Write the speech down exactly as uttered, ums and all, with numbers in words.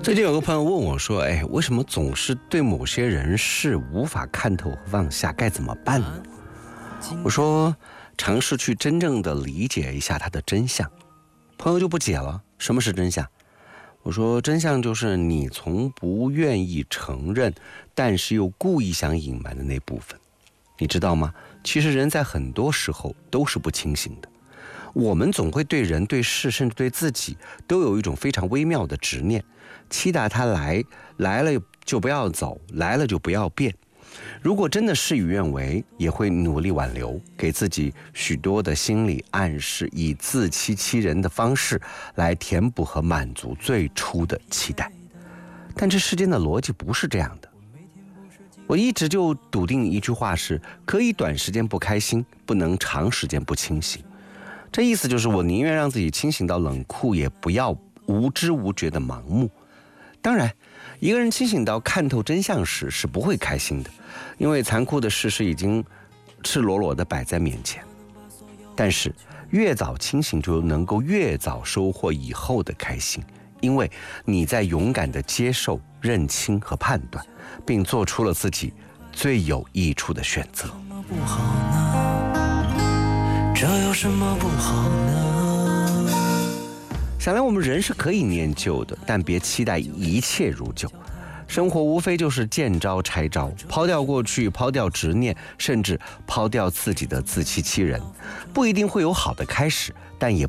最近有个朋友问我说：“哎，为什么总是对某些人事无法看透和放下，该怎么办呢？”我说：“尝试去真正的理解一下它的真相。”朋友就不解了：“什么是真相？”我说：“真相就是你从不愿意承认，但是又故意想隐瞒的那部分。你知道吗？其实人在很多时候都是不清醒的。我们总会对人、对事，甚至对自己，都有一种非常微妙的执念，期待他来，来了就不要走，来了就不要变。如果真的事与愿违，也会努力挽留，给自己许多的心理暗示，以自欺欺人的方式来填补和满足最初的期待。但这世间的逻辑不是这样的。我一直就笃定一句话是：可以短时间不开心，不能长时间不清醒。这意思就是，我宁愿让自己清醒到冷酷，也不要无知无觉的盲目。当然，一个人清醒到看透真相时是不会开心的，因为残酷的事实已经赤裸裸地摆在面前。但是越早清醒，就能够越早收获以后的开心，因为你在勇敢地接受、认清和判断，并做出了自己最有益处的选择。这有什么不好呢？想来我们人是可以念旧的，但别期待一切如旧。生活无非就是见招拆招，抛掉过去，抛掉执念，甚至抛掉自己的自欺欺人。不一定会有好的开始，但也